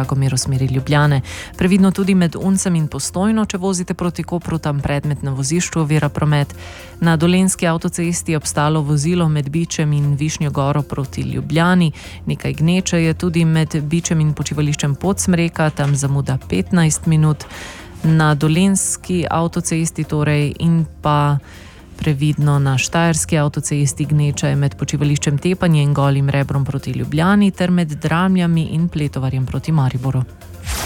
Dragomir v smeri Ljubljane. Previdno tudi med Uncem in Postojno, če vozite proti Kopru, tam predmet na vozišču ovira promet. Na Dolenjski avtocesti je obstalo vozilo med Bičem in Višnjo Goro proti Ljubljani. Nekaj gneče je tudi med Bičem in počivališčem Podsmreka, tam zamuda 15 minut. Na Dolenjski avtocesti torej in pa previdno na Štajerski avtocesti gneča je med počivališčem Tepanje in Golim Rebrom proti Ljubljani ter med Dramljami in Pletovarjem proti Mariboru.